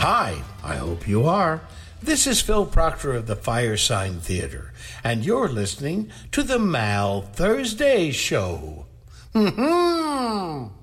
Hi, I hope you are. This is Phil Proctor of the Firesign Theater, and you're listening to the Mal Thursday Show.